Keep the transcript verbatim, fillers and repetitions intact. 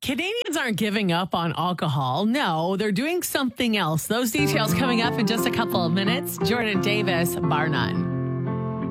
Canadians aren't giving up on alcohol. No, they're doing something else. Those details coming up in just a couple of minutes. Jordan Davis, bar none.